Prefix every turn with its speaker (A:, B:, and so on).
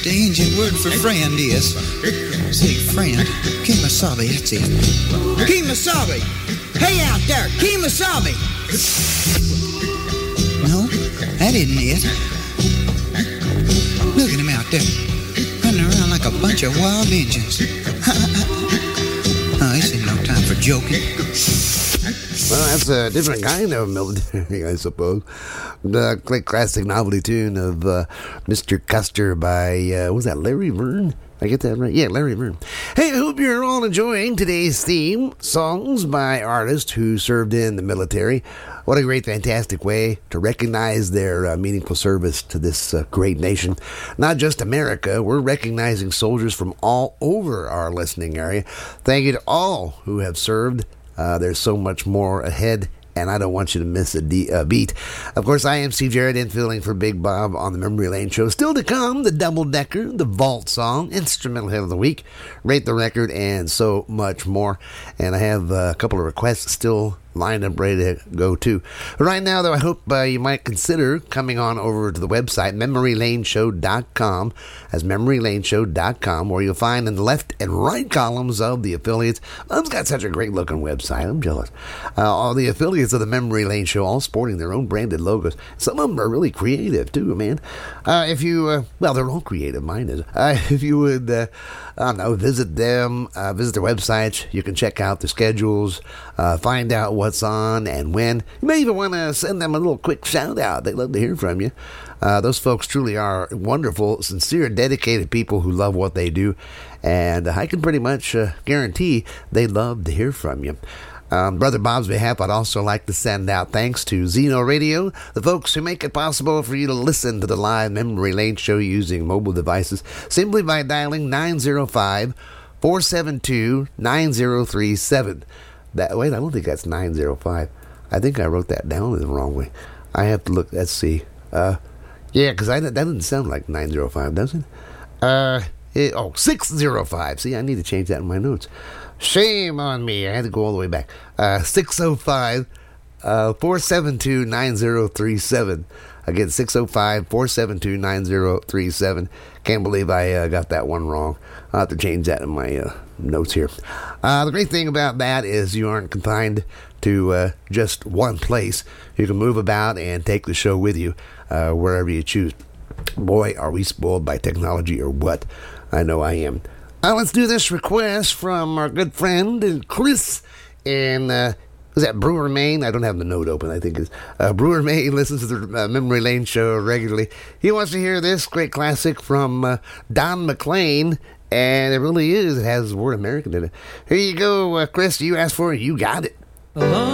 A: the Indian word for friend is, say friend, Kemosabe, that's it. Kemosabe! Hey out there, Kemosabe! No, that isn't it. Look at him out there, running around like a bunch of wild Indians. Oh, this ain't no time for joking.
B: Well, that's a different kind of military, I suppose. The great classic novelty tune of Mr. Custer by, was that Larry Verne? I get that right? Yeah, Larry Verne. Hey, I hope you're all enjoying today's theme, songs by artists who served in the military. What a great, fantastic way to recognize their meaningful service to this great nation. Not just America, we're recognizing soldiers from all over our listening area. Thank you to all who have served. There's so much more ahead, and I don't want you to miss a beat. Of course, I am Steve Jarrett, infilling for Big Bob on the Memory Lane Show. Still to come, the double-decker, the vault song, instrumental hit of the week, rate the record, and so much more. And I have a couple of requests still lined up, ready to go too. Right now, though, I hope you might consider coming on over to the website, MemoryLaneShow.com. That's MemoryLaneShow.com, where you'll find in the left and right columns of the affiliates. It's got such a great-looking website. I'm jealous. All the affiliates of the Memory Lane Show, all sporting their own branded logos. Some of them are really creative, too, man. If you, well, they're all creative. Mine is. If you would, I don't know, visit them, visit their websites. You can check out the schedules, find out what's on and when. You may even want to send them a little quick shout out. They'd love to hear from you. Those folks truly are wonderful, sincere, dedicated people who love what they do, and I can pretty much guarantee they love to hear from you. Brother Bob's behalf, I'd also like to send out thanks to Zeno Radio, the folks who make it possible for you to listen to the live Memory Lane Show using mobile devices simply by dialing 905-472-9037. Wait, I don't think that's 905. I think I wrote that down the wrong way. I have to look. Let's see. Yeah, because that doesn't sound like 905, does it? 605. See, I need to change that in my notes. Shame on me. I had to go all the way back. 605-472-9037. Again, 605-472-9037. Can't believe I got that one wrong. I'll have to change that in my notes here. The great thing about that is you aren't confined to just one place. You can move about and take the show with you wherever you choose. Boy, are we spoiled by technology or what? I know I am. Let's do this request from our good friend Chris in... was that Brewer, Maine? I don't have the note open. I think it's Brewer, Maine. Listens to the Memory Lane Show regularly. He wants to hear this great classic from Don McLean, and it really is. It has the word American in it. Here you go, Chris. You asked for it. You got it.
C: Along